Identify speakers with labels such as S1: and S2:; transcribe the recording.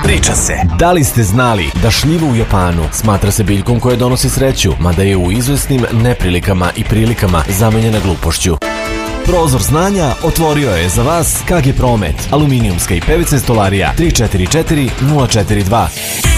S1: Priča se.
S2: Da li ste znali da šljiva u Japanu smatra se biljkom koja donosi sreću, mada je u izvesnim neprilikama i prilikama zamenjena glupošću? Prozor znanja otvorio je za vas KG Promet, aluminijumska i PVC stolarija 344 042.